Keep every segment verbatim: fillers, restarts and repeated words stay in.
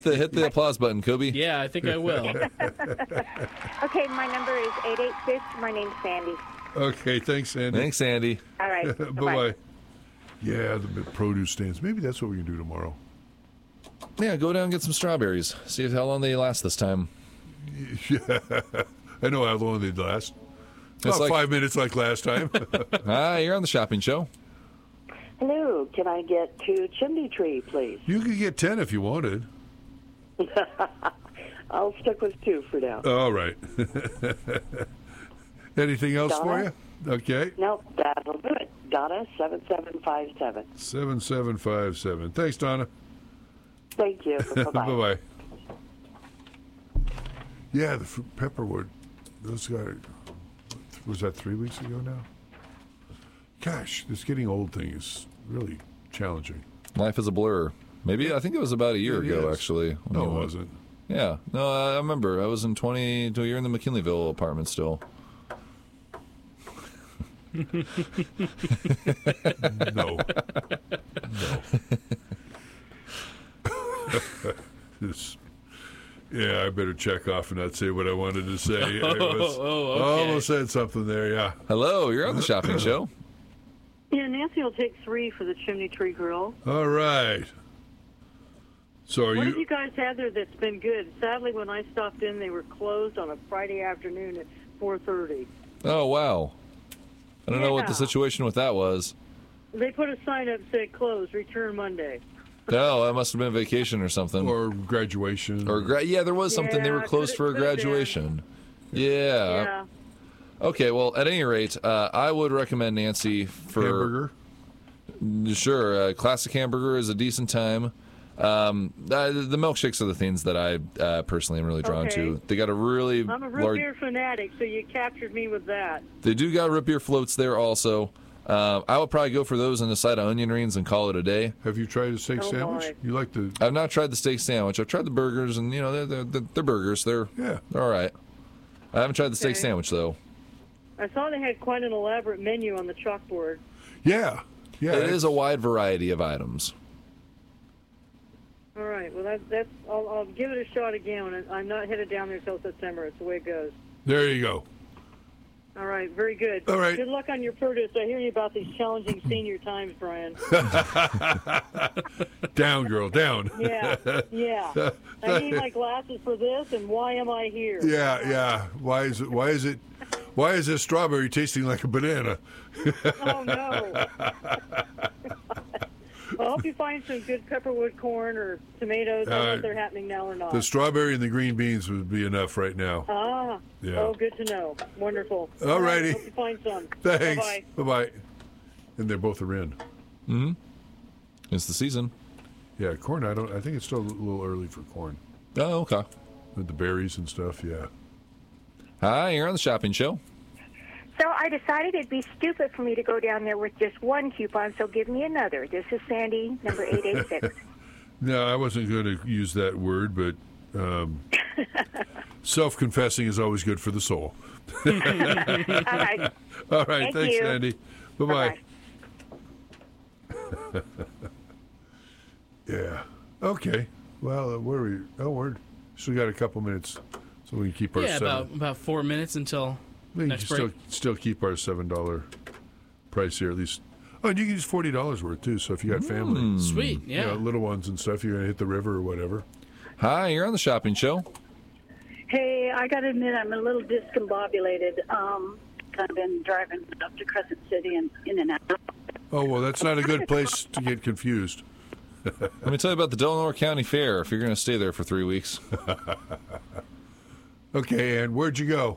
The, hit the applause button, Kobe. Yeah, I think I will. Okay, my number is eight eight six. My name's Sandy. Okay, thanks, Sandy. Thanks, Sandy. All right. Bye-bye. Yeah, the produce stands. Maybe that's what we can do tomorrow. Yeah, go down and get some strawberries. See how long they last this time. Yeah, I know how long they'd last. About like, five minutes like last time. Hi, you're on the shopping show. Hello, can I get two chimney tree, please? You could get ten if you wanted. I'll stick with two for now. All right. Anything else Donna? for you? Okay. No, that'll do it. Donna, seven seven five seven. seven seven five seven. Thanks, Donna. Thank you. Bye-bye. Bye-bye. Yeah, the fruit pepperwood. Those guys, was that three weeks ago now? Gosh, this getting old thing is really challenging. Life is a blur. Maybe, I think it was about a year It ago, is. actually. when No, you it went. wasn't. Yeah. No, I remember. I was in twenty... You're in the McKinleyville apartment still. No. No. This, yeah, I better check off and not say what I wanted to say. I was, oh, okay. almost said something there, yeah. Hello, you're on the shopping show. Yeah, Nancy will take three for the Chimney Tree Grill. All right. So are What you... have you guys had there that's been good? Sadly, when I stopped in, they were closed on a Friday afternoon at four thirty. Oh, wow. I don't know what the Yeah. situation with that was. They put a sign up that said closed, return Monday. Oh, that must have been a vacation or something. Or graduation. Or gra- yeah, there was something. They were Yeah, closed could- for a could have been. graduation. Yeah. Yeah. Okay, well, at any rate, uh, I would recommend Nancy for... Hamburger? Sure. Uh, classic hamburger is a decent time. Um, uh, the milkshakes are the things that I uh, personally am really drawn Okay. to. They got a really I'm a root large... beer fanatic, so you captured me with that. They do got root beer floats there also. Uh, I would probably go for those and a side of onion rings and call it a day. Have you tried a steak Oh, sandwich? boy. You like the... I've not tried the steak sandwich. I've tried the burgers, and you know they're they're, they're, they're burgers. They're Yeah. they're all right. I haven't tried the steak Okay. sandwich though. I saw they had quite an elaborate menu on the chalkboard. Yeah. Yeah. It is a wide variety of items. All right, well, that, that's I'll, I'll give it a shot again. When I- I'm not headed down there till September. It's the way it goes. There you go. All right, very good. All right. Good luck on your produce. I hear you about these challenging senior times, Brian. Down, girl, down. Yeah, yeah. I need my glasses for this, and why am I here? Yeah, yeah. Why is it? Why is it? Why is this strawberry tasting like a banana? Oh no. Well, I hope you find some good pepperwood corn or tomatoes. I don't know Uh, if they're happening now or not. The strawberry and the green beans would be enough right now. Ah, Yeah. oh, good to know. Wonderful. All right, righty. hope you find some. Thanks. Bye-bye. Bye bye. And they're both are in. Mm-hmm. It's the season. Yeah, corn. I don't. I think it's still a little early for corn. Oh, okay. With the berries and stuff. Yeah. Hi, you're on the shopping show. So I decided it'd be stupid for me to go down there with just one coupon, so give me another. This is Sandy, number eight eight six. No, I wasn't going to use that word, but um, self-confessing is always good for the soul. All right. All right. Thank Thanks, you. Andy. Bye-bye. Bye-bye. Yeah. Okay. Well, uh, where are we? Oh, we're still got a couple minutes, so we can keep our Yeah, seven. about about four minutes until we can next still break. still keep our seven dollar price here at least. Oh, and you can use forty dollars worth too. So if you got family, Sweet, you yeah. know, little ones and stuff, you're gonna hit the river or whatever. Hi, you're on the shopping show. Hey, I got to admit, I'm a little discombobulated. Um, I've been driving up to Crescent City and in and out. Oh well, that's not a good place to get confused. Let me tell you about the Delaware County Fair if you're going to stay there for three weeks. Okay, and where'd you go?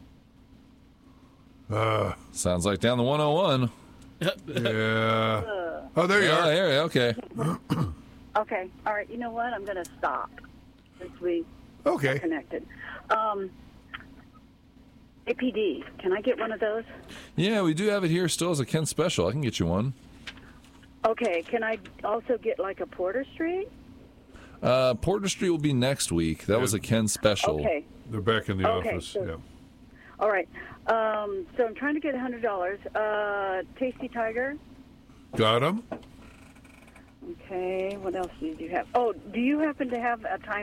Uh, Sounds like down the one oh one. yeah. Oh, there you Oh, are. yeah, okay. Okay, all right. You know what? I'm going to stop since we Okay. connected. Um, A P D, can I get one of those? Yeah, we do have it here still as a Ken special. I can get you one. Okay, can I also get like a Porter Street? Uh, Porter Street will be next week. That was a Ken special. Okay, They're back in the Okay, office. so- Yeah. all right. Um, so I'm trying to get one hundred dollars. Uh, Tasty Tiger. Got them. Okay, what else did you have? Oh, do you happen to have a time